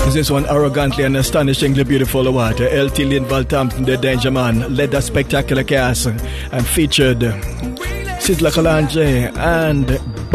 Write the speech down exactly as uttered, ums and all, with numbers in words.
This one arrogantly and astonishingly beautiful award. L T Linval Thompson, the Danger Man, led a spectacular cast and featured Sidla Kalanje and